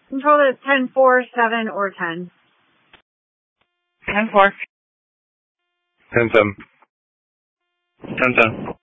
Control is 10-4, 7, or 10. 10-4. 10-7. 10-7.